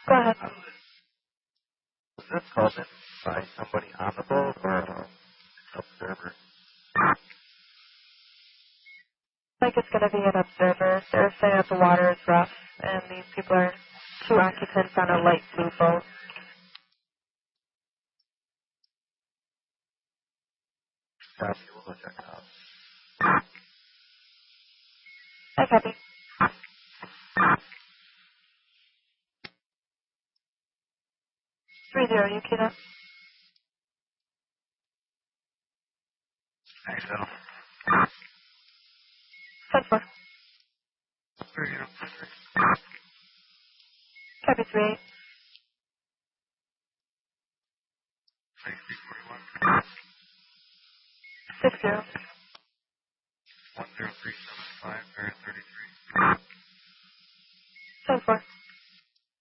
Go ahead. Was this called in by somebody on the boat or an observer? I think it's going to be an observer. They're saying that the water is rough, and these people are 2 occupants on a light blue boat. Copy, we'll go check it out. Hi, copy. 30, you keyed up? Thanks, Bill. 10-4. Copy 3-8. 6-0. 10375, Area 33. 10-4.